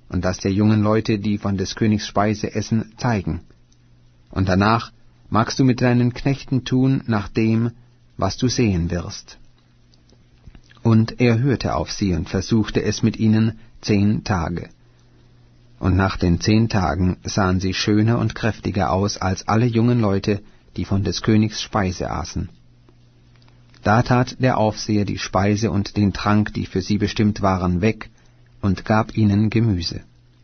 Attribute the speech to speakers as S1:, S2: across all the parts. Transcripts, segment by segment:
S1: und das der jungen Leute, die von des Königs Speise essen, zeigen. Und danach magst du mit deinen Knechten tun nach dem, was du sehen wirst. Und er hörte auf sie und versuchte es mit ihnen 10 Tage. Und nach den 10 Tagen sahen sie schöner und kräftiger aus als alle jungen Leute, die von des Königs Speise aßen. Da tat der Aufseher die Speise und den Trank, die für sie bestimmt waren, weg, und gab ihnen Gemüse.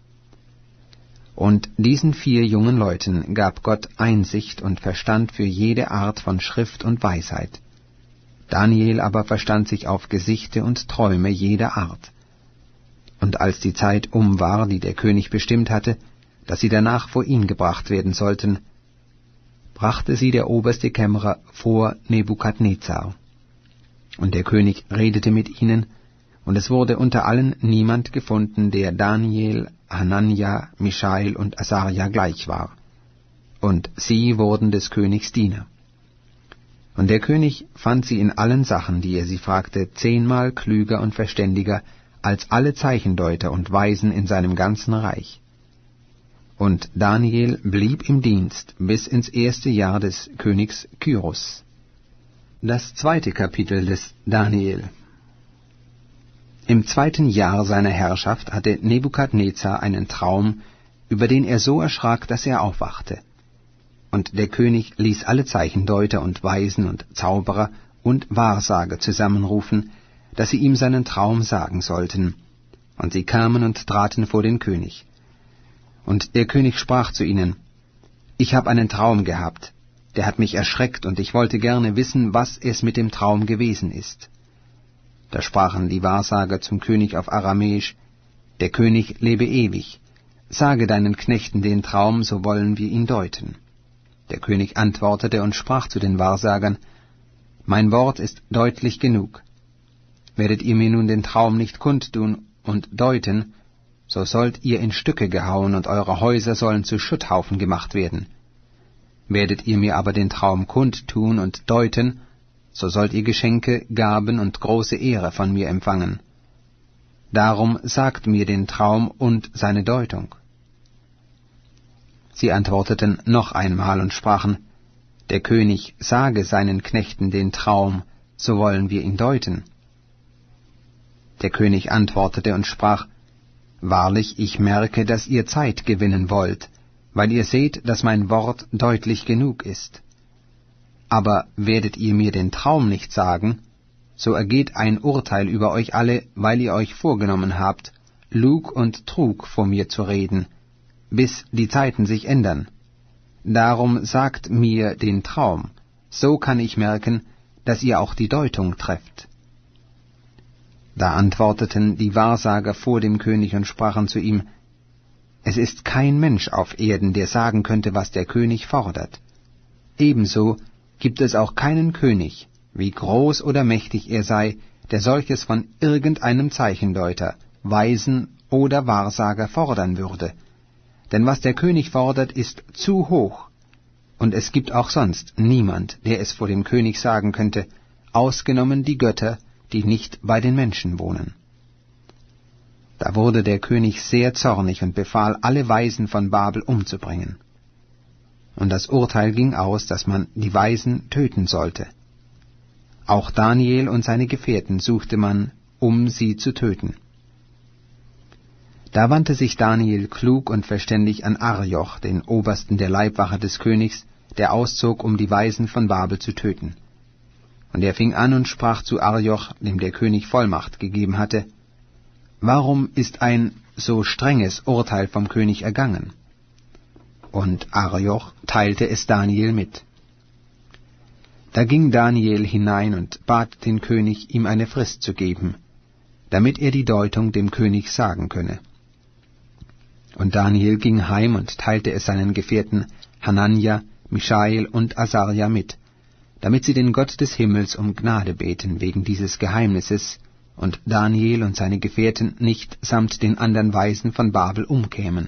S1: Und diesen 4 jungen Leuten gab Gott Einsicht und Verstand für jede Art von Schrift und Weisheit. Daniel aber verstand sich auf Gesichte und Träume jeder Art. Und als die Zeit war, die der König bestimmt hatte, dass sie danach vor ihn gebracht werden sollten, brachte sie der oberste Kämmerer vor Nebukadnezar. Und der König redete mit ihnen, und es wurde unter allen niemand gefunden, der Daniel, Hanania, Mischael und Asaria gleich war. Und sie wurden des Königs Diener. Und der König fand sie in allen Sachen, die er sie fragte, 10-mal klüger und verständiger als alle Zeichendeuter und Weisen in seinem ganzen Reich. Und Daniel blieb im Dienst bis ins 1. Jahr des Königs Kyros. Das 2. Kapitel des Daniel. Im 2. Jahr seiner Herrschaft hatte Nebukadnezar einen Traum, über den er so erschrak, dass er aufwachte. Und der König ließ alle Zeichendeuter und Weisen und Zauberer und Wahrsager zusammenrufen, dass sie ihm seinen Traum sagen sollten. Und sie kamen und traten vor den König. Und der König sprach zu ihnen: Ich habe einen Traum gehabt, der hat mich erschreckt, und ich wollte gerne wissen, was es mit dem Traum gewesen ist. Da sprachen die Wahrsager zum König auf Aramäisch: Der König lebe ewig. Sage deinen Knechten den Traum, so wollen wir ihn deuten. Der König antwortete und sprach zu den Wahrsagern: Mein Wort ist deutlich genug. Werdet ihr mir nun den Traum nicht kundtun und deuten, so sollt ihr in Stücke gehauen, und eure Häuser sollen zu Schutthaufen gemacht werden. Werdet ihr mir aber den Traum kundtun und deuten, so sollt ihr Geschenke, Gaben und große Ehre von mir empfangen. Darum sagt mir den Traum und seine Deutung. Sie antworteten noch einmal und sprachen: Der König sage seinen Knechten den Traum, so wollen wir ihn deuten. Der König antwortete und sprach: Wahrlich, ich merke, dass ihr Zeit gewinnen wollt, weil ihr seht, dass mein Wort deutlich genug ist. Aber werdet ihr mir den Traum nicht sagen, so ergeht ein Urteil über euch alle, weil ihr euch vorgenommen habt, Lug und Trug vor mir zu reden, bis die Zeiten sich ändern. Darum sagt mir den Traum, so kann ich merken, dass ihr auch die Deutung trefft. Da antworteten die Wahrsager vor dem König und sprachen zu ihm: Es ist kein Mensch auf Erden, der sagen könnte, was der König fordert. Ebenso gibt es auch keinen König, wie groß oder mächtig er sei, der solches von irgendeinem Zeichendeuter, Weisen oder Wahrsager fordern würde. Denn was der König fordert, ist zu hoch, und es gibt auch sonst niemand, der es vor dem König sagen könnte, ausgenommen die Götter, die nicht bei den Menschen wohnen. Da wurde der König sehr zornig und befahl, alle Weisen von Babel umzubringen. Und das Urteil ging aus, dass man die Weisen töten sollte. Auch Daniel und seine Gefährten suchte man, um sie zu töten. Da wandte sich Daniel klug und verständig an Arioch, den Obersten der Leibwache des Königs, der auszog, um die Weisen von Babel zu töten. Und er fing an und sprach zu Arioch, dem der König Vollmacht gegeben hatte: Warum ist ein so strenges Urteil vom König ergangen? Und Arioch teilte es Daniel mit. Da ging Daniel hinein und bat den König, ihm eine Frist zu geben, damit er die Deutung dem König sagen könne. Und Daniel ging heim und teilte es seinen Gefährten Hanania, Mischael und Asaria mit, damit sie den Gott des Himmels um Gnade beten wegen dieses Geheimnisses, und Daniel und seine Gefährten nicht samt den anderen Weisen von Babel umkämen.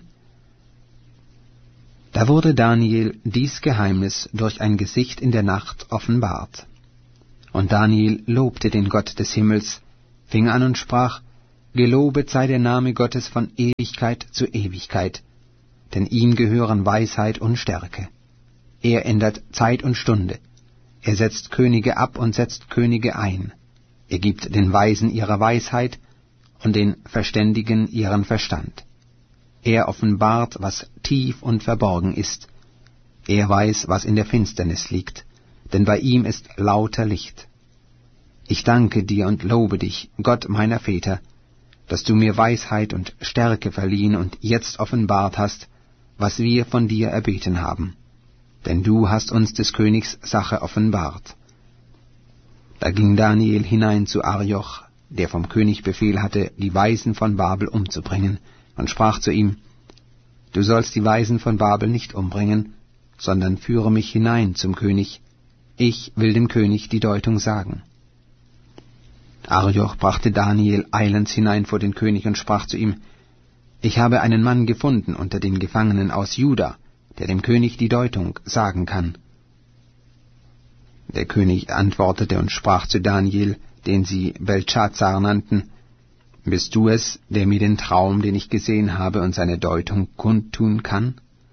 S1: Da wurde Daniel dies Geheimnis durch ein Gesicht in der Nacht offenbart. Und Daniel lobte den Gott des Himmels, fing an und sprach: Gelobet sei der Name Gottes von Ewigkeit zu Ewigkeit, denn ihm gehören Weisheit und Stärke. Er ändert Zeit und Stunde. Er setzt Könige ab und setzt Könige ein. Er gibt den Weisen ihre Weisheit und den Verständigen ihren Verstand. Er offenbart, was tief und verborgen ist. Er weiß, was in der Finsternis liegt, denn bei ihm ist lauter Licht. Ich danke dir und lobe dich, Gott meiner Väter, dass du mir Weisheit und Stärke verliehen und jetzt offenbart hast, was wir von dir erbeten haben. Denn du hast uns des Königs Sache offenbart. Da ging Daniel hinein zu Arioch, der vom König Befehl hatte, die Weisen von Babel umzubringen, und sprach zu ihm: Du sollst die Weisen von Babel nicht umbringen, sondern führe mich hinein zum König. Ich will dem König die Deutung sagen. Arioch brachte Daniel eilends hinein vor den König und sprach zu ihm: Ich habe einen Mann gefunden unter den Gefangenen aus Juda, der dem König die Deutung sagen kann. Der König antwortete und sprach zu Daniel, den sie Beltschazar nannten: Bist du es, der mir den Traum, den ich gesehen habe, und seine Deutung kundtun kann?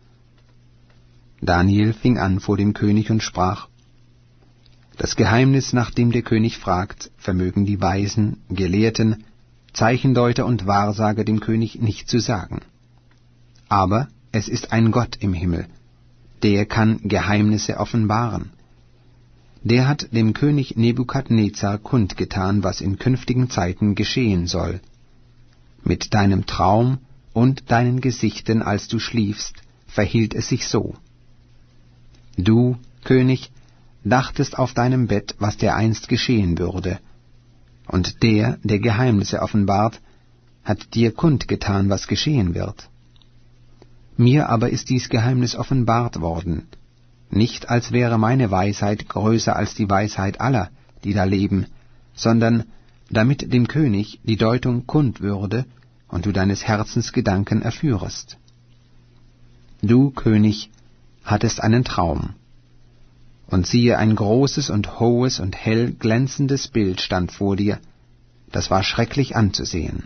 S1: Daniel fing an vor dem König und sprach: Das Geheimnis, nach dem der König fragt, vermögen die Weisen, Gelehrten, Zeichendeuter und Wahrsager dem König nicht zu sagen. Aber es ist ein Gott im Himmel, der kann Geheimnisse offenbaren. Der hat dem König Nebukadnezar kundgetan, was in künftigen Zeiten geschehen soll. Mit deinem Traum und deinen Gesichten, als du schliefst, verhielt es sich so. Du, König, dachtest auf deinem Bett, was dereinst geschehen würde, und der Geheimnisse offenbart, hat dir kundgetan, was geschehen wird. Mir aber ist dies Geheimnis offenbart worden, nicht als wäre meine Weisheit größer als die Weisheit aller, die da leben, sondern damit dem König die Deutung kund würde und du deines Herzens Gedanken erführest. Du, König, hattest einen Traum, und siehe, ein großes und hohes und hell glänzendes Bild stand vor dir, das war schrecklich anzusehen.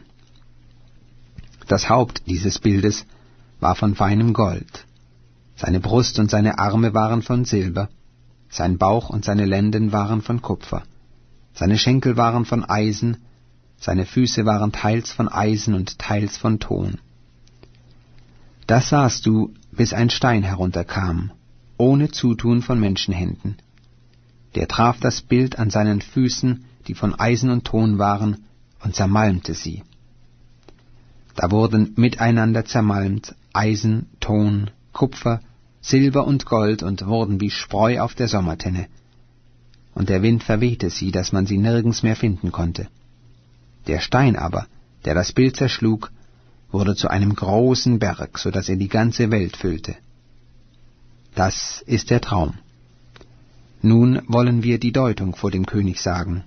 S1: Das Haupt dieses Bildes war von feinem Gold, seine Brust und seine Arme waren von Silber, sein Bauch und seine Lenden waren von Kupfer, seine Schenkel waren von Eisen, seine Füße waren teils von Eisen und teils von Ton. Das sahst du, bis ein Stein herunterkam, ohne Zutun von Menschenhänden. Der traf das Bild an seinen Füßen, die von Eisen und Ton waren, und zermalmte sie. Da wurden miteinander zermalmt Eisen, Ton, Kupfer, Silber und Gold und wurden wie Spreu auf der Sommertenne. Und der Wind verwehte sie, dass man sie nirgends mehr finden konnte. Der Stein aber, der das Bild zerschlug, wurde zu einem großen Berg, so dass er die ganze Welt füllte. Das ist der Traum. Nun wollen wir die Deutung vor dem König sagen.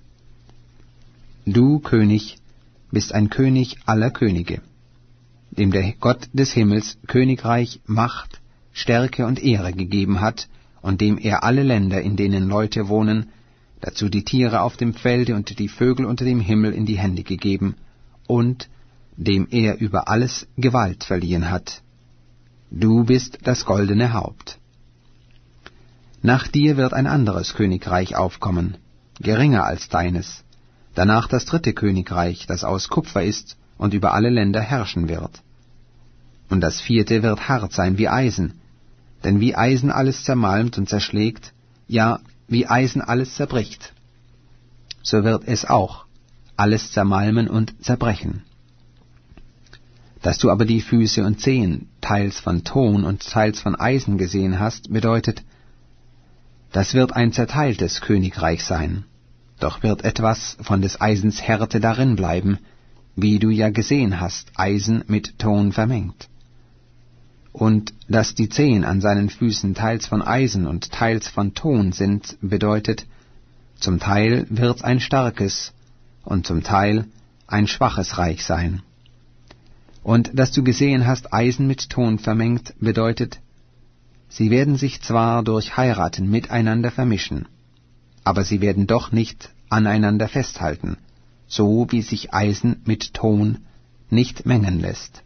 S1: Du, König, bist ein König aller Könige, dem der Gott des Himmels Königreich, Macht, Stärke und Ehre gegeben hat, und dem er alle Länder, in denen Leute wohnen, dazu die Tiere auf dem Felde und die Vögel unter dem Himmel in die Hände gegeben, und dem er über alles Gewalt verliehen hat. Du bist das goldene Haupt. Nach dir wird ein anderes Königreich aufkommen, geringer als deines, danach das dritte Königreich, das aus Kupfer ist und über alle Länder herrschen wird. Und das vierte wird hart sein wie Eisen, denn wie Eisen alles zermalmt und zerschlägt, ja, wie Eisen alles zerbricht, so wird es auch alles zermalmen und zerbrechen. Dass du aber die Füße und Zehen teils von Ton und teils von Eisen gesehen hast, bedeutet, das wird ein zerteiltes Königreich sein, doch wird etwas von des Eisens Härte darin bleiben, wie du ja gesehen hast, Eisen mit Ton vermengt. Und dass die Zehen an seinen Füßen teils von Eisen und teils von Ton sind, bedeutet, zum Teil wird's ein starkes und zum Teil ein schwaches Reich sein. Und dass du gesehen hast, Eisen mit Ton vermengt, bedeutet, sie werden sich zwar durch Heiraten miteinander vermischen, aber sie werden doch nicht aneinander festhalten, so wie sich Eisen mit Ton nicht mengen lässt.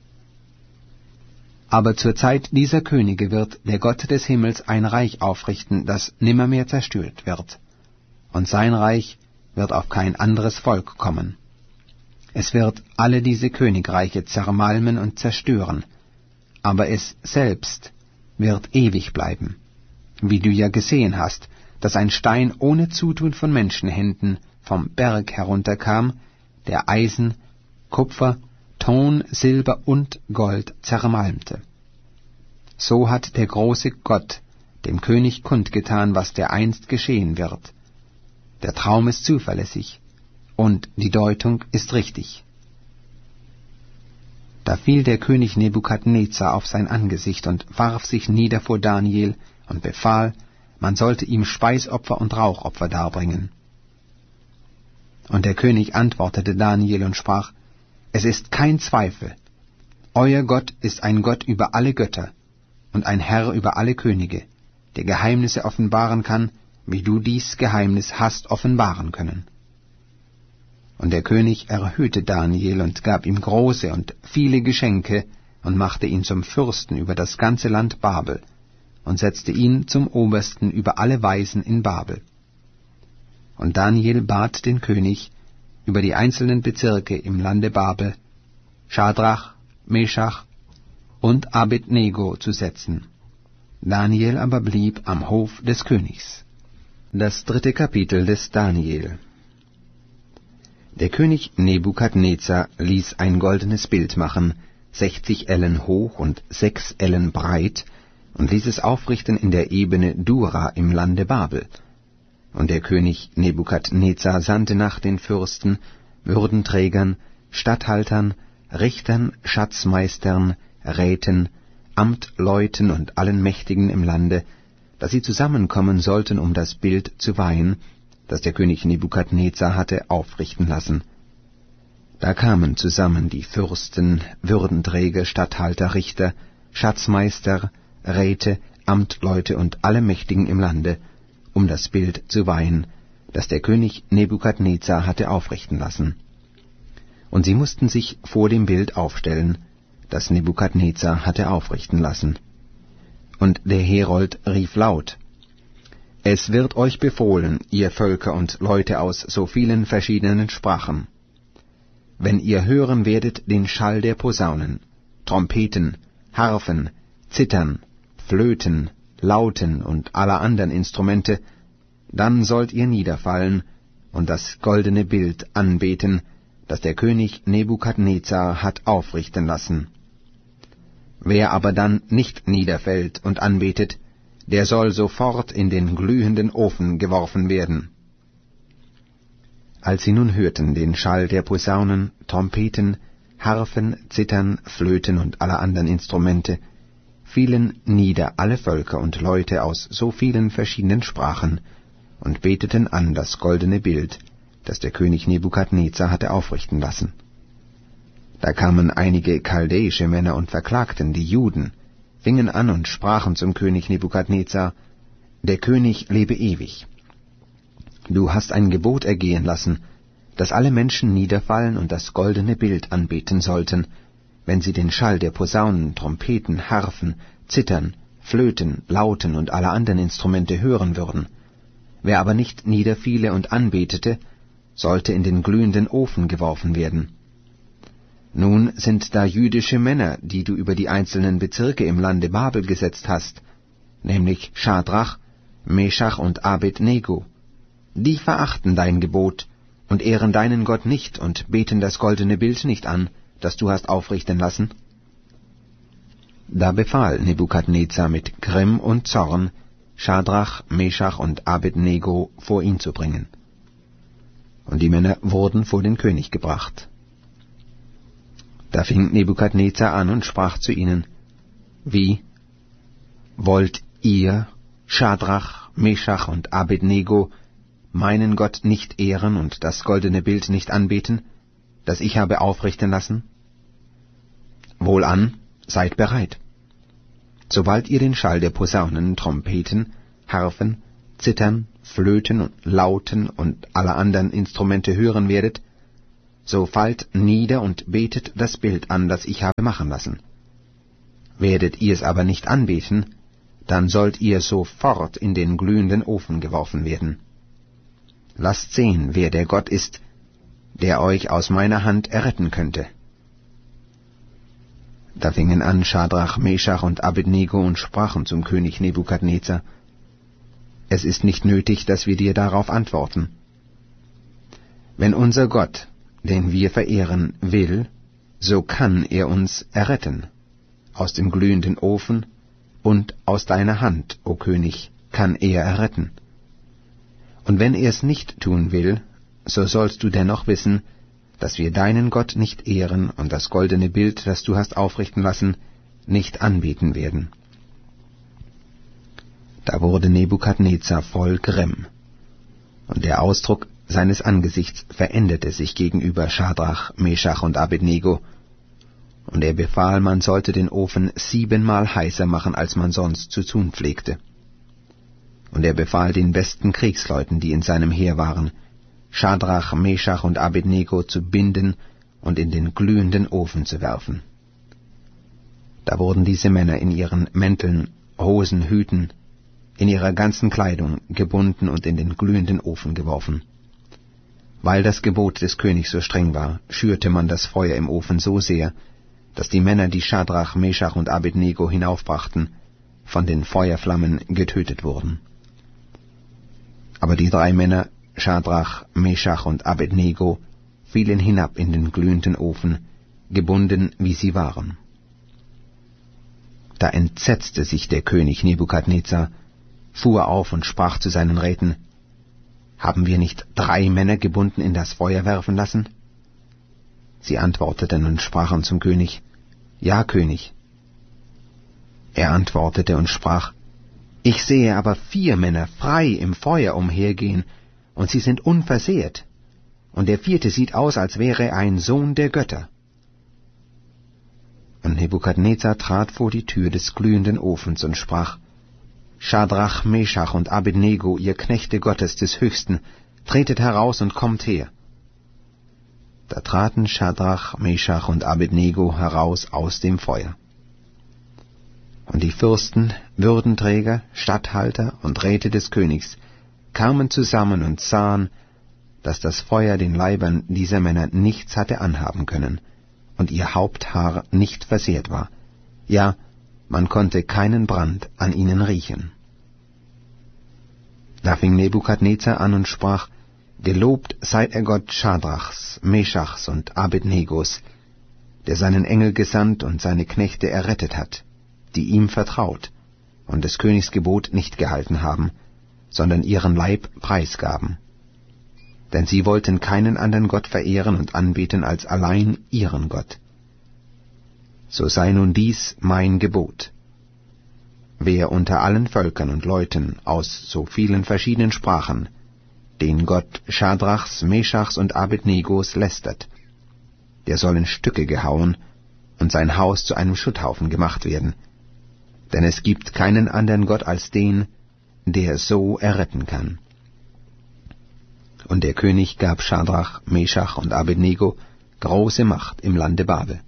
S1: Aber zur Zeit dieser Könige wird der Gott des Himmels ein Reich aufrichten, das nimmermehr zerstört wird, und sein Reich wird auf kein anderes Volk kommen. Es wird alle diese Königreiche zermalmen und zerstören, aber es selbst wird ewig bleiben. Wie du ja gesehen hast, dass ein Stein ohne Zutun von Menschenhänden vom Berg herunterkam, der Eisen, Kupfer, Ton, Silber und Gold zermalmte. So hat der große Gott dem König kundgetan, was dereinst geschehen wird. Der Traum ist zuverlässig, und die Deutung ist richtig. Da fiel der König Nebukadnezar auf sein Angesicht und warf sich nieder vor Daniel und befahl, man sollte ihm Speisopfer und Rauchopfer darbringen. Und der König antwortete Daniel und sprach, es ist kein Zweifel, euer Gott ist ein Gott über alle Götter und ein Herr über alle Könige, der Geheimnisse offenbaren kann, wie du dies Geheimnis hast offenbaren können. Und der König erhöhte Daniel und gab ihm große und viele Geschenke und machte ihn zum Fürsten über das ganze Land Babel und setzte ihn zum Obersten über alle Weisen in Babel. Und Daniel bat den König, über die einzelnen Bezirke im Lande Babel Schadrach, Meschach und Abednego zu setzen. Daniel aber blieb am Hof des Königs. Das 3. Kapitel des Daniel. Der König Nebukadnezar ließ ein goldenes Bild machen, 60 Ellen hoch und 6 Ellen breit, und ließ es aufrichten in der Ebene Dura im Lande Babel. Und der König Nebukadnezar sandte nach den Fürsten, Würdenträgern, Statthaltern, Richtern, Schatzmeistern, Räten, Amtleuten und allen Mächtigen im Lande, dass sie zusammenkommen sollten, um das Bild zu weihen, das der König Nebukadnezar hatte aufrichten lassen. Da kamen zusammen die Fürsten, Würdenträger, Statthalter, Richter, Schatzmeister, Räte, Amtleute und alle Mächtigen im Lande, um das Bild zu weihen, das der König Nebukadnezar hatte aufrichten lassen. Und sie mussten sich vor dem Bild aufstellen, das Nebukadnezar hatte aufrichten lassen. Und der Herold rief laut, »Es wird euch befohlen, ihr Völker und Leute aus so vielen verschiedenen Sprachen, wenn ihr hören werdet den Schall der Posaunen, Trompeten, Harfen, Zithern, Flöten, Lauten und aller anderen Instrumente, dann sollt ihr niederfallen und das goldene Bild anbeten, das der König Nebukadnezar hat aufrichten lassen. Wer aber dann nicht niederfällt und anbetet, der soll sofort in den glühenden Ofen geworfen werden.« Als sie nun hörten den Schall der Posaunen, Trompeten, Harfen, Zithern, Flöten und aller anderen Instrumente, fielen nieder alle Völker und Leute aus so vielen verschiedenen Sprachen und beteten an das goldene Bild, das der König Nebukadnezar hatte aufrichten lassen. Da kamen einige chaldäische Männer und verklagten die Juden, fingen an und sprachen zum König Nebukadnezar, »Der König lebe ewig. Du hast ein Gebot ergehen lassen, dass alle Menschen niederfallen und das goldene Bild anbeten sollten, wenn sie den Schall der Posaunen, Trompeten, Harfen, Zithern, Flöten, Lauten und aller anderen Instrumente hören würden. Wer aber nicht niederfiele und anbetete, sollte in den glühenden Ofen geworfen werden. Nun sind da jüdische Männer, die du über die einzelnen Bezirke im Lande Babel gesetzt hast, nämlich Schadrach, Meschach und Abednego. Die verachten dein Gebot und ehren deinen Gott nicht und beten das goldene Bild nicht an, das du hast aufrichten lassen.« Da befahl Nebukadnezar mit Grimm und Zorn, Schadrach, Meschach und Abednego vor ihn zu bringen. Und die Männer wurden vor den König gebracht. Da fing Nebukadnezar an und sprach zu ihnen, »Wie? Wollt ihr, Schadrach, Meschach und Abednego, meinen Gott nicht ehren und das goldene Bild nicht anbeten, das ich habe aufrichten lassen? Wohlan, seid bereit. Sobald ihr den Schall der Posaunen, Trompeten, Harfen, Zithern, Flöten und Lauten und aller anderen Instrumente hören werdet, so fallt nieder und betet das Bild an, das ich habe machen lassen. Werdet ihr es aber nicht anbeten, dann sollt ihr sofort in den glühenden Ofen geworfen werden. Lasst sehen, wer der Gott ist, der euch aus meiner Hand erretten könnte. Da fingen an Schadrach, Meschach und Abednego und sprachen zum König Nebukadnezar: Es ist nicht nötig, dass wir dir darauf antworten. Wenn unser Gott, den wir verehren, will, so kann er uns erretten. Aus dem glühenden Ofen und aus deiner Hand, o König, kann er erretten. Und wenn er es nicht tun will, so sollst du dennoch wissen, dass wir deinen Gott nicht ehren und das goldene Bild, das du hast aufrichten lassen, nicht anbeten werden. Da wurde Nebukadnezar voll Grimm, und der Ausdruck seines Angesichts veränderte sich gegenüber Schadrach, Meschach und Abednego, und er befahl, man sollte den Ofen 7-mal heißer machen, als man sonst zu tun pflegte. Und er befahl den besten Kriegsleuten, die in seinem Heer waren, Schadrach, Meschach und Abednego zu binden und in den glühenden Ofen zu werfen. Da wurden diese Männer in ihren Mänteln, Hosen, Hüten, in ihrer ganzen Kleidung gebunden und in den glühenden Ofen geworfen. Weil das Gebot des Königs so streng war, schürte man das Feuer im Ofen so sehr, dass die Männer, die Schadrach, Meschach und Abednego hinaufbrachten, von den Feuerflammen getötet wurden. Aber die 3 Männer, Schadrach, Meschach und Abednego, fielen hinab in den glühenden Ofen, gebunden wie sie waren. Da entsetzte sich der König Nebukadnezar, fuhr auf und sprach zu seinen Räten: Haben wir nicht 3 Männer gebunden in das Feuer werfen lassen? Sie antworteten und sprachen zum König: Ja, König. Er antwortete und sprach: Ich sehe aber 4 Männer frei im Feuer umhergehen, und sie sind unversehrt, und der 4. sieht aus, als wäre er ein Sohn der Götter. Und Nebukadnezar trat vor die Tür des glühenden Ofens und sprach: Schadrach, Meschach und Abednego, ihr Knechte Gottes des Höchsten, tretet heraus und kommt her. Da traten Schadrach, Meschach und Abednego heraus aus dem Feuer. Und die Fürsten, Würdenträger, Statthalter und Räte des Königs kamen zusammen und sahen, dass das Feuer den Leibern dieser Männer nichts hatte anhaben können und ihr Haupthaar nicht versehrt war, ja, man konnte keinen Brand an ihnen riechen. Da fing Nebukadnezar an und sprach: Gelobt sei der Gott Schadrachs, Meschachs und Abednegos, der seinen Engel gesandt und seine Knechte errettet hat, die ihm vertraut und des Königs Gebot nicht gehalten haben, sondern ihren Leib preisgaben. Denn sie wollten keinen anderen Gott verehren und anbeten als allein ihren Gott. So sei nun dies mein Gebot: Wer unter allen Völkern und Leuten aus so vielen verschiedenen Sprachen den Gott Schadrachs, Meschachs und Abednegos lästert, der soll in Stücke gehauen und sein Haus zu einem Schutthaufen gemacht werden, denn es gibt keinen anderen Gott als den, der so erretten kann. Und der König gab Schadrach, Meschach und Abednego große Macht im Lande Babel.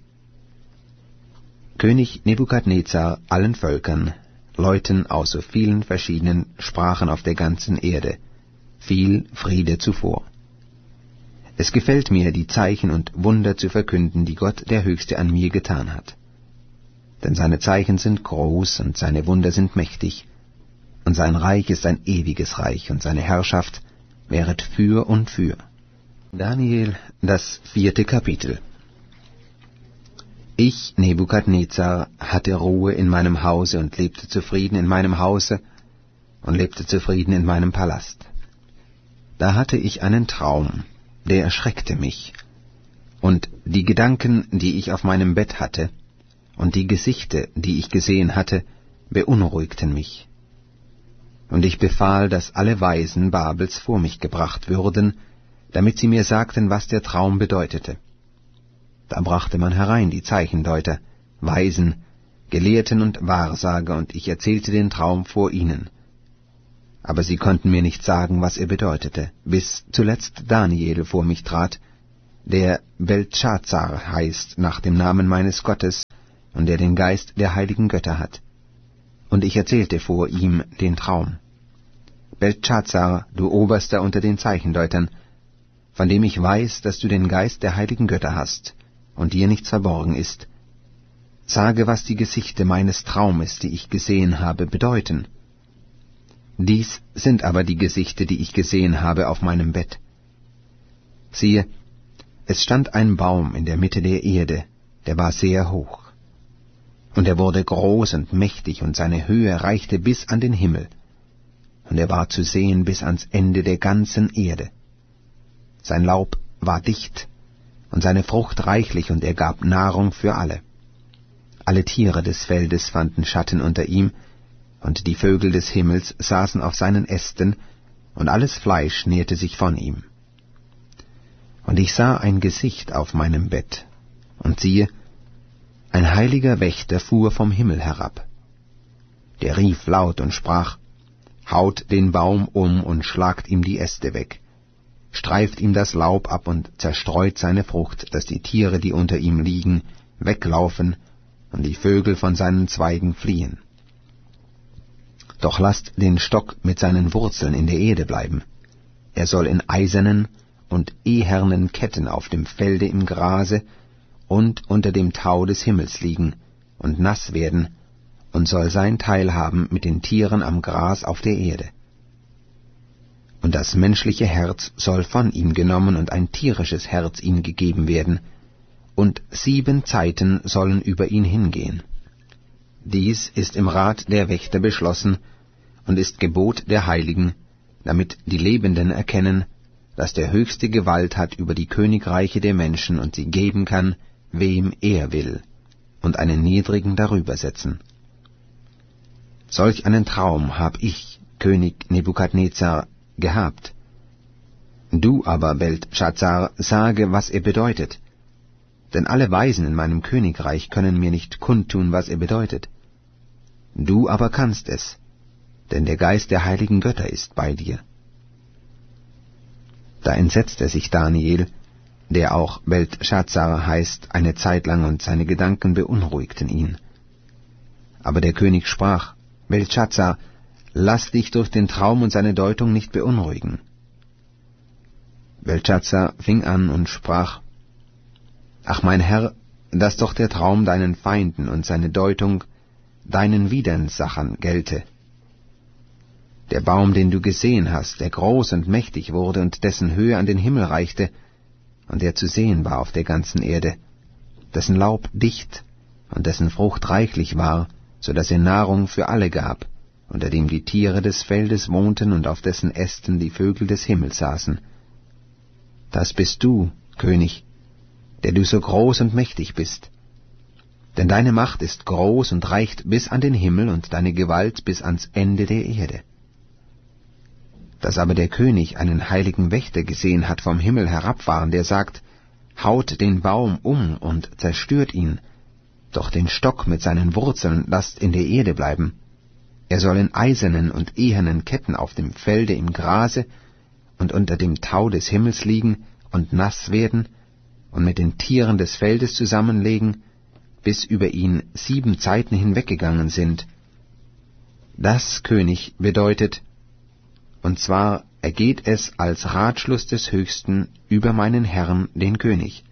S1: König Nebukadnezar allen Völkern, Leuten aus so vielen verschiedenen Sprachen auf der ganzen Erde, viel Friede zuvor. Es gefällt mir, die Zeichen und Wunder zu verkünden, die Gott der Höchste an mir getan hat. Denn seine Zeichen sind groß und seine Wunder sind mächtig, und sein Reich ist ein ewiges Reich, und seine Herrschaft währet für und für. Daniel, das 4. Kapitel. Ich, Nebukadnezar, hatte Ruhe in meinem Hause und lebte zufrieden in meinem Hause und lebte zufrieden in meinem Palast. Da hatte ich einen Traum, der erschreckte mich, und die Gedanken, die ich auf meinem Bett hatte, und die Gesichter, die ich gesehen hatte, beunruhigten mich. Und ich befahl, dass alle Weisen Babels vor mich gebracht würden, damit sie mir sagten, was der Traum bedeutete. Da brachte man herein die Zeichendeuter, Weisen, Gelehrten und Wahrsager, und ich erzählte den Traum vor ihnen. Aber sie konnten mir nicht sagen, was er bedeutete, bis zuletzt Daniel vor mich trat, der Beltschazar heißt nach dem Namen meines Gottes und der den Geist der heiligen Götter hat. Und ich erzählte vor ihm den Traum. Beltschazar, du Oberster unter den Zeichendeutern, von dem ich weiß, dass du den Geist der heiligen Götter hast und dir nichts verborgen ist, sage, was die Gesichte meines Traumes, die ich gesehen habe, bedeuten. Dies sind aber die Gesichte, die ich gesehen habe auf meinem Bett. Siehe, es stand ein Baum in der Mitte der Erde, der war sehr hoch. Und er wurde groß und mächtig, und seine Höhe reichte bis an den Himmel, und er war zu sehen bis ans Ende der ganzen Erde. Sein Laub war dicht, und seine Frucht reichlich, und er gab Nahrung für alle. Alle Tiere des Feldes fanden Schatten unter ihm, und die Vögel des Himmels saßen auf seinen Ästen, und alles Fleisch nährte sich von ihm. Und ich sah ein Gesicht auf meinem Bett, und siehe, ein heiliger Wächter fuhr vom Himmel herab. Der rief laut und sprach, haut den Baum um und schlagt ihm die Äste weg, streift ihm das Laub ab und zerstreut seine Frucht, dass die Tiere, die unter ihm liegen, weglaufen und die Vögel von seinen Zweigen fliehen. Doch lasst den Stock mit seinen Wurzeln in der Erde bleiben. Er soll in eisernen und ehernen Ketten auf dem Felde im Grase und unter dem Tau des Himmels liegen und nass werden, und soll sein Teil haben mit den Tieren am Gras auf der Erde. Und das menschliche Herz soll von ihm genommen und ein tierisches Herz ihm gegeben werden, und 7 Zeiten sollen über ihn hingehen. Dies ist im Rat der Wächter beschlossen und ist Gebot der Heiligen, damit die Lebenden erkennen, dass der Höchste Gewalt hat über die Königreiche der Menschen und sie geben kann, wem er will, und einen Niedrigen darüber setzen. Solch einen Traum hab ich, König Nebukadnezar, gehabt. Du aber, Beltschazar, sage, was er bedeutet, denn alle Weisen in meinem Königreich können mir nicht kundtun, was er bedeutet. Du aber kannst es, denn der Geist der heiligen Götter ist bei dir. Da entsetzte sich Daniel, der auch Beltschazar heißt, eine Zeit lang, und seine Gedanken beunruhigten ihn. Aber der König sprach, Beltschazar, lass dich durch den Traum und seine Deutung nicht beunruhigen. Beltschazar fing an und sprach, ach mein Herr, dass doch der Traum deinen Feinden und seine Deutung deinen Widersachern gelte. Der Baum, den du gesehen hast, der groß und mächtig wurde und dessen Höhe an den Himmel reichte, und der zu sehen war auf der ganzen Erde, dessen Laub dicht und dessen Frucht reichlich war, so dass er Nahrung für alle gab, unter dem die Tiere des Feldes wohnten und auf dessen Ästen die Vögel des Himmels saßen. Das bist du, König, der du so groß und mächtig bist. Denn deine Macht ist groß und reicht bis an den Himmel und deine Gewalt bis ans Ende der Erde. Dass aber der König einen heiligen Wächter gesehen hat vom Himmel herabfahren, der sagt, haut den Baum um und zerstört ihn, doch den Stock mit seinen Wurzeln lasst in der Erde bleiben. Er soll in eisernen und ehernen Ketten auf dem Felde im Grase und unter dem Tau des Himmels liegen und nass werden und mit den Tieren des Feldes zusammenlegen, bis über ihn 7 Zeiten hinweggegangen sind. Das, König, bedeutet, und zwar ergeht es als Ratschluss des Höchsten über meinen Herrn, den König.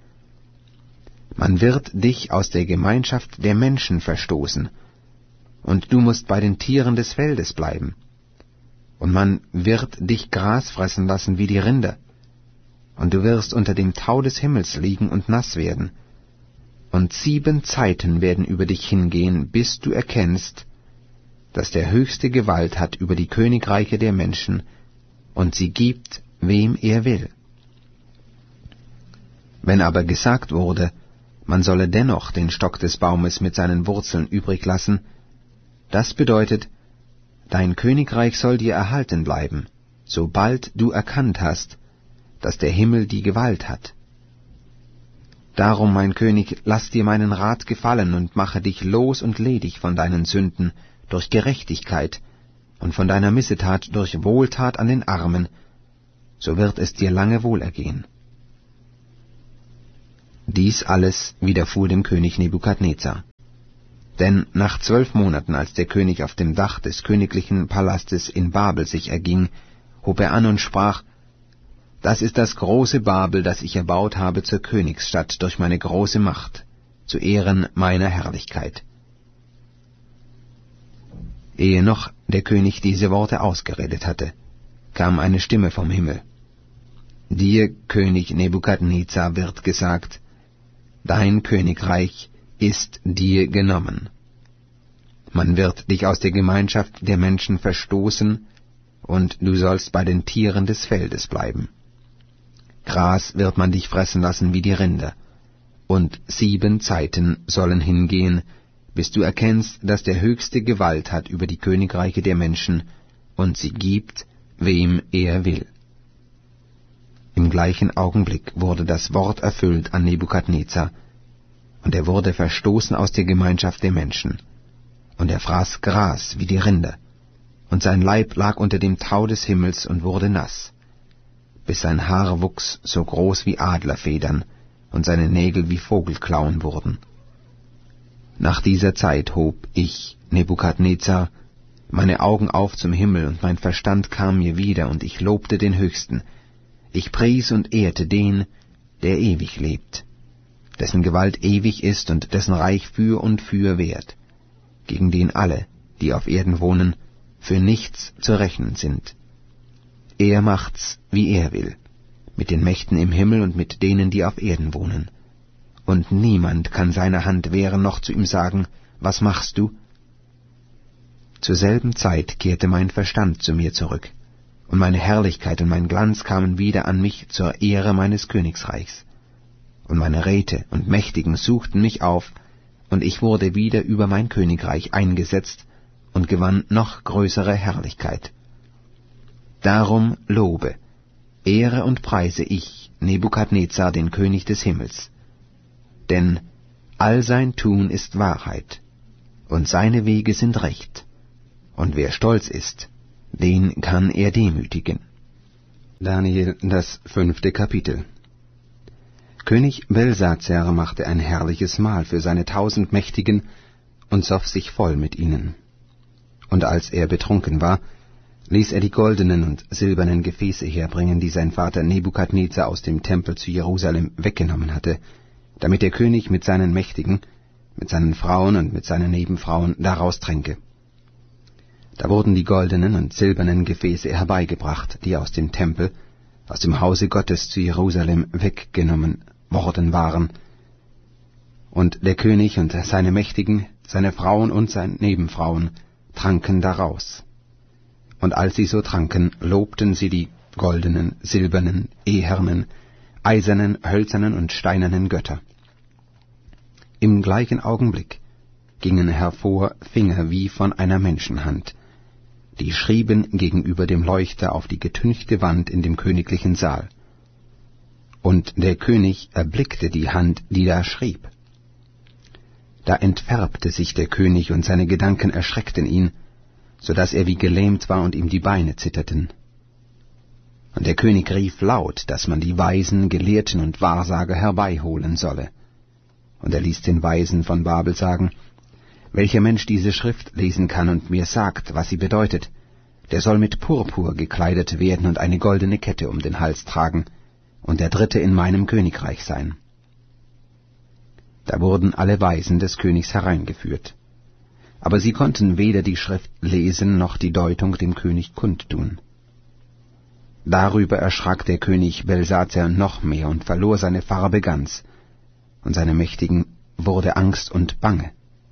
S1: Man wird dich aus der Gemeinschaft der Menschen verstoßen, und du musst bei den Tieren des Feldes bleiben. Und man wird dich Gras fressen lassen wie die Rinder, und du wirst unter dem Tau des Himmels liegen und nass werden. Und 7 Zeiten werden über dich hingehen, bis du erkennst, dass der Höchste Gewalt hat über die Königreiche der Menschen, und sie gibt, wem er will. Wenn aber gesagt wurde, man solle dennoch den Stock des Baumes mit seinen Wurzeln übrig lassen, das bedeutet, dein Königreich soll dir erhalten bleiben, sobald du erkannt hast, dass der Himmel die Gewalt hat. Darum, mein König, lass dir meinen Rat gefallen und mache dich los und ledig von deinen Sünden durch Gerechtigkeit und von deiner Missetat durch Wohltat an den Armen, so wird es dir lange wohlergehen. Dies alles widerfuhr dem König Nebukadnezar. Denn nach 12 Monaten, als der König auf dem Dach des königlichen Palastes in Babel sich erging, hob er an und sprach: Das ist das große Babel, das ich erbaut habe zur Königsstadt durch meine große Macht, zu Ehren meiner Herrlichkeit. Ehe noch der König diese Worte ausgeredet hatte, kam eine Stimme vom Himmel: Dir, König Nebukadnezar, wird gesagt: Dein Königreich ist dir genommen. Man wird dich aus der Gemeinschaft der Menschen verstoßen, und du sollst bei den Tieren des Feldes bleiben. Gras wird man dich fressen lassen wie die Rinder, und 7 Zeiten sollen hingehen, bis du erkennst, dass der Höchste Gewalt hat über die Königreiche der Menschen, und sie gibt, wem er will. Im gleichen Augenblick wurde das Wort erfüllt an Nebukadnezar, und er wurde verstoßen aus der Gemeinschaft der Menschen, und er fraß Gras wie die Rinder, und sein Leib lag unter dem Tau des Himmels und wurde nass, bis sein Haar wuchs so groß wie Adlerfedern, und seine Nägel wie Vogelklauen wurden. Nach dieser Zeit hob ich, Nebukadnezar, meine Augen auf zum Himmel, und mein Verstand kam mir wieder, und ich lobte den Höchsten. Ich pries und ehrte den, der ewig lebt, dessen Gewalt ewig ist und dessen Reich für und für währt, gegen den alle, die auf Erden wohnen, für nichts zu rechnen sind. Er macht's, wie er will, mit den Mächten im Himmel und mit denen, die auf Erden wohnen. Und niemand kann seine Hand wehren, noch zu ihm sagen: Was machst du? Zur selben Zeit kehrte mein Verstand zu mir zurück, und meine Herrlichkeit und mein Glanz kamen wieder an mich zur Ehre meines Königsreichs. Und meine Räte und Mächtigen suchten mich auf, und ich wurde wieder über mein Königreich eingesetzt und gewann noch größere Herrlichkeit. Darum lobe, ehre und preise ich, Nebukadnezar, den König des Himmels. Denn all sein Tun ist Wahrheit, und seine Wege sind recht, und wer stolz ist, den kann er demütigen. Daniel, das 5. Kapitel. König Belsazar machte ein herrliches Mahl für seine 1000 Mächtigen und soff sich voll mit ihnen. Und als er betrunken war, ließ er die goldenen und silbernen Gefäße herbringen, die sein Vater Nebukadnezar aus dem Tempel zu Jerusalem weggenommen hatte, damit der König mit seinen Mächtigen, mit seinen Frauen und mit seinen Nebenfrauen daraus tränke. Da wurden die goldenen und silbernen Gefäße herbeigebracht, die aus dem Tempel, aus dem Hause Gottes zu Jerusalem weggenommen worden waren. Und der König und seine Mächtigen, seine Frauen und seine Nebenfrauen tranken daraus. Und als sie so tranken, lobten sie die goldenen, silbernen, ehernen, eisernen, hölzernen und steinernen Götter. Im gleichen Augenblick gingen hervor Finger wie von einer Menschenhand, die schrieben gegenüber dem Leuchter auf die getünchte Wand in dem königlichen Saal. Und der König erblickte die Hand, die da schrieb. Da entfärbte sich der König, und seine Gedanken erschreckten ihn, so dass er wie gelähmt war und ihm die Beine zitterten. Und der König rief laut, dass man die Weisen, Gelehrten und Wahrsager herbeiholen solle. Und er ließ den Weisen von Babel sagen: Welcher Mensch diese Schrift lesen kann und mir sagt, was sie bedeutet, der soll mit Purpur gekleidet werden und eine goldene Kette um den Hals tragen und der Dritte in meinem Königreich sein. Da wurden alle Weisen des Königs hereingeführt. Aber sie konnten weder die Schrift lesen noch die Deutung dem König kundtun. Darüber erschrak der König Belsazar noch mehr und verlor seine Farbe ganz, und seine Mächtigen wurde Angst und Bange.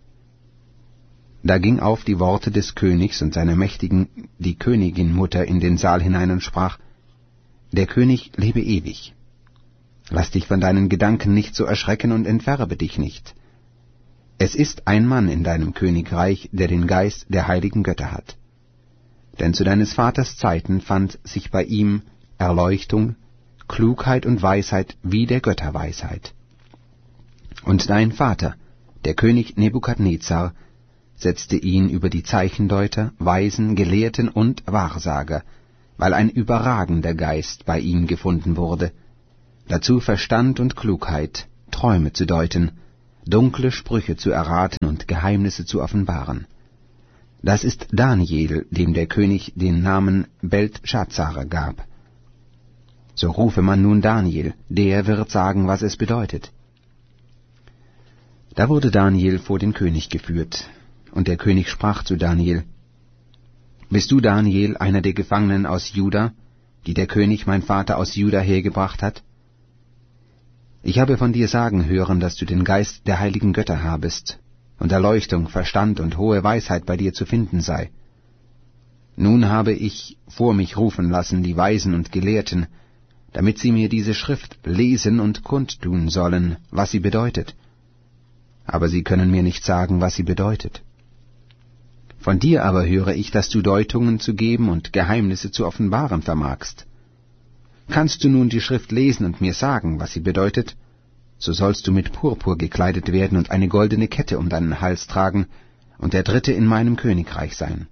S1: Da ging auf die Worte des Königs und seiner Mächtigen die Königin-Mutter in den Saal hinein und sprach: Der König lebe ewig. Lass dich von deinen Gedanken nicht so erschrecken und entfärbe dich nicht. Es ist ein Mann in deinem Königreich, der den Geist der heiligen Götter hat. Denn zu deines Vaters Zeiten fand sich bei ihm Erleuchtung, Klugheit und Weisheit wie der Götterweisheit. Und dein Vater, der König Nebukadnezar, setzte ihn über die Zeichendeuter, Weisen, Gelehrten und Wahrsager, weil ein überragender Geist bei ihm gefunden wurde, dazu Verstand und Klugheit, Träume zu deuten, dunkle Sprüche zu erraten und Geheimnisse zu offenbaren. Das ist Daniel, dem der König den Namen Beltschazzar gab. So rufe man nun Daniel, der wird sagen, was es bedeutet. Da wurde Daniel vor den König geführt, und der König sprach zu Daniel: Bist du, Daniel, einer der Gefangenen aus Juda, die der König, mein Vater, aus Juda hergebracht hat? Ich habe von dir sagen hören, dass du den Geist der heiligen Götter habest, und Erleuchtung, Verstand und hohe Weisheit bei dir zu finden sei. Nun habe ich vor mich rufen lassen die Weisen und Gelehrten, damit sie mir diese Schrift lesen und kundtun sollen, was sie bedeutet. Aber sie können mir nicht sagen, was sie bedeutet. Von dir aber höre ich, dass du Deutungen zu geben und Geheimnisse zu offenbaren vermagst. Kannst du nun die Schrift lesen und mir sagen, was sie bedeutet, so sollst du mit Purpur gekleidet werden und eine goldene Kette um deinen Hals tragen und der Dritte in meinem Königreich sein.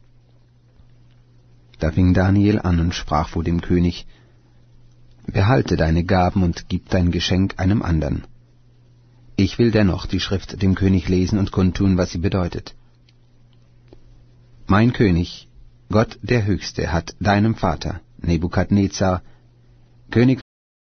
S1: Da fing Daniel an und sprach vor dem König: Behalte deine Gaben und gib dein Geschenk einem andern. Ich will dennoch die Schrift dem König lesen und kundtun, was sie bedeutet. Mein König, Gott der Höchste, hat deinem Vater, Nebukadnezar, König